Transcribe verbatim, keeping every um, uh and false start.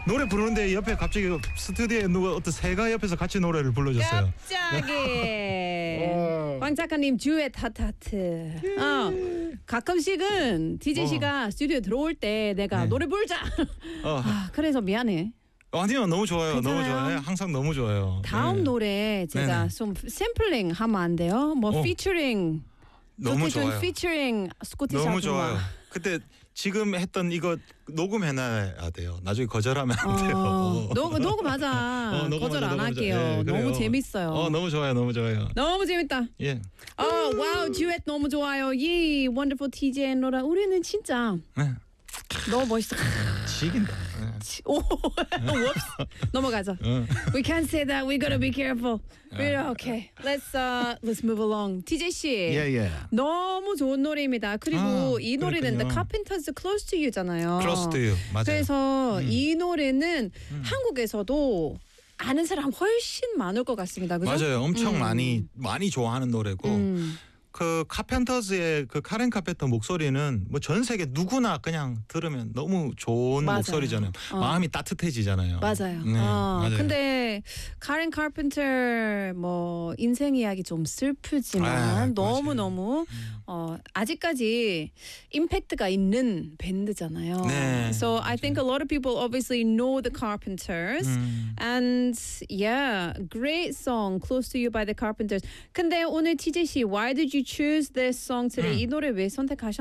노래 부르는데 옆에 갑자기 스튜디오에 누가 어떤 새가 옆에서 같이 노래를 불러줬어요. 갑자기 황 작가님 듀엣 하트하트. 어, 가끔씩은 디제이 씨가 스튜디오 들어올 때 내가 네. 노래 부르자. 어. 아, 그래서 미안해. 아니요, 너무 좋아요. 괜찮아요? 너무 좋아요. 항상 너무 좋아요. 다음 네. 노래 제가 네네. 좀 샘플링 하면 안 돼요? 뭐 어. 피처링. 너무 좋아요. 피처링 스코티 너무 샤프와. 좋아요. 그때 지금 했던 이거 녹음해놔야 돼요. 나중에 거절하면 안 돼요. 어, 녹음 녹음하자. 어, 녹음하자, 거절 안 녹음하자. 할게요. 예, 그래요. 너무 재밌어요. 어, 너무 좋아요. 너무 좋아요. 너무 재밌다. 예. 어, 와우, 듀엣 너무 좋아요. 이 원더풀 티제이 노라. 우리는 진짜 네. 너무 멋있어. 지긴다. 네. 오, whoops. 넘어가자. 어. We can't say that. We gotta be careful. We're okay. Let's uh, let's move along. 티제이 씨. 예, 예. 너무 좋은 노래입니다. 그리고 아, 이 노래는 그랬군요. The Carpenters Close to You잖아요. Close to you. 맞아요. 그래서 이 노래는 한국에서도 아는 사람 훨씬 많을 것 같습니다. 그죠? 맞아요. 엄청 음. 많이 많이 좋아하는 노래고 음. 그 카펜터즈의 그 카렌 카펜터 목소리는 뭐 전 세계 누구나 그냥 들으면 너무 좋은 맞아요. 목소리잖아요. 어. 마음이 따뜻해지잖아요. 맞아요. 네, 어, 맞아요. 근데 카렌 카펜터 뭐 인생 이야기 좀 슬프지만 아, 너무 너무 어, 아직까지 임팩트가 있는 밴드잖아요. 네, So I think a lot of people obviously know the Carpenters, 음. and yeah, great song, Close to You by the Carpenters. 근데 오늘 티제이 씨, why did you choose this song today? 음. 이 노래 왜 선택하셨나요?